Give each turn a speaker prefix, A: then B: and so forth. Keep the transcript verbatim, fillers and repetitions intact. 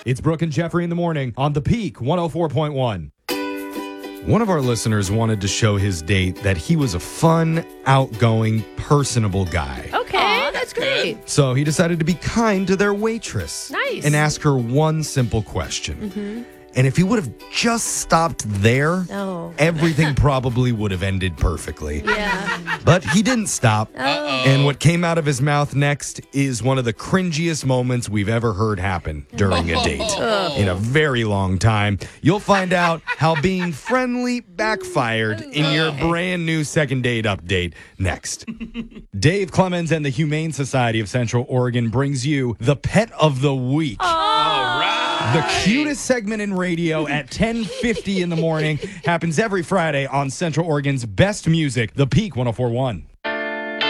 A: It's Brooke and Jeffrey in the morning on The Peak one oh four point one. One of our listeners wanted to show his date that he was a fun, outgoing, personable guy.
B: Okay,
C: Aw,
B: that's great.
A: So he decided to be kind to their waitress.
B: Nice.
A: And ask her one simple question.
B: Mm-hmm.
A: And if he would have just stopped there,
B: Oh.
A: everything probably would have ended perfectly.
B: Yeah.
A: But he didn't stop.
B: Oh.
A: And what came out of his mouth next is one of the cringiest moments we've ever heard happen during a date in a very long time. You'll find out how being friendly backfired in your brand new second date update next. Dave Clemens and the Humane Society of Central Oregon brings you the Pet of the Week.
C: All right.
A: The cutest segment in radio at ten fifty in the morning happens every Friday on Central Oregon's best music, The Peak one oh four point one.